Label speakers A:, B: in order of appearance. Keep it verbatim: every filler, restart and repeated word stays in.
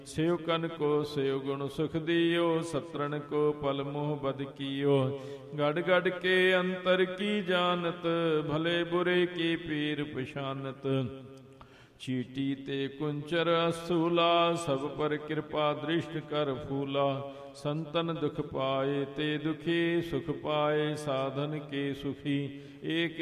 A: सेवकन को सेव गुण सुख दियो, सत्रन को पल मोह बद कियो। गढ़ गढ़ के अंतर की जानत, भले बुरे की पीर पशानत। चीटी ते कुंचर असूला, सब पर कृपा दृष्ट कर फूला। संतन दुख पाए ते दुखी, सुख पाए साधन के सुखी। एक